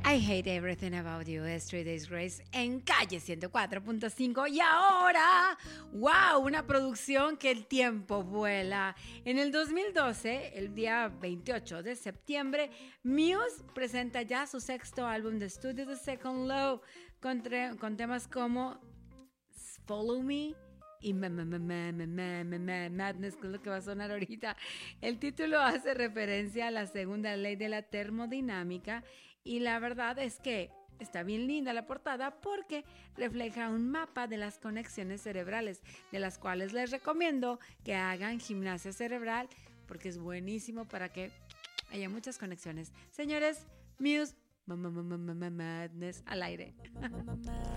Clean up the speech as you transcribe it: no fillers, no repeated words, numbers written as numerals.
I Hate Everything About You es Three Days Grace en Calle 104.5 y ahora, wow, una producción que el tiempo vuela. En el 2012, el día 28 de septiembre, Muse presenta ya su sexto álbum de estudio, The Second Law, con temas como Follow Me y Madness, que es lo que va a sonar ahorita. El título hace referencia a la segunda ley de la termodinámica y la verdad es que está bien linda la portada porque refleja un mapa de las conexiones cerebrales, de las cuales les recomiendo que hagan gimnasia cerebral porque es buenísimo para que haya muchas conexiones. Señores, Muse, Madness al aire.